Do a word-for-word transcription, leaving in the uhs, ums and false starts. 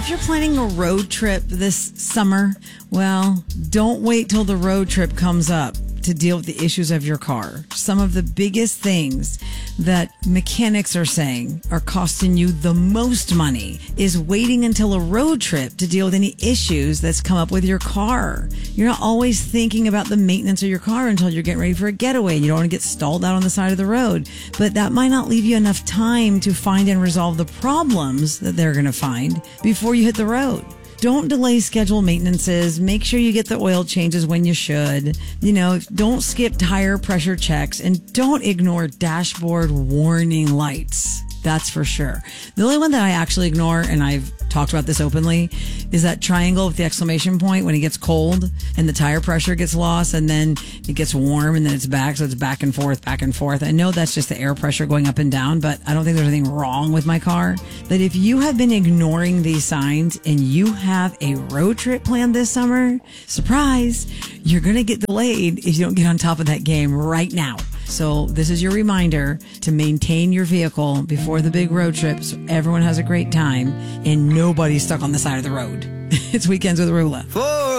If you're planning a road trip this summer, well, don't wait till the road trip comes up to deal with the issues of your car. Some of the biggest things that mechanics are saying are costing you the most money is waiting until a road trip to deal with any issues that's come up with your car. You're not always thinking about the maintenance of your car until you're getting ready for a getaway and you don't want to get stalled out on the side of the road. But that might not leave you enough time to find and resolve the problems that they're going to find before you hit the road. Don't delay scheduled maintenances. Make sure you get the oil changes when you should. You know, don't skip tire pressure checks and don't ignore dashboard warning lights. That's for sure. The only one that I actually ignore, and I've talked about this openly, is that triangle with the exclamation point when it gets cold and the tire pressure gets lost and then it gets warm and then it's back. So it's back and forth, back and forth. I know that's just the air pressure going up and down, but I don't think there's anything wrong with my car. That if you have been ignoring these signs and you have a road trip planned this summer, surprise, you're going to get delayed if you don't get on top of that game right now. So this is your reminder to maintain your vehicle before the big road trip so everyone has a great time and nobody's stuck on the side of the road. It's Weekends with Rula.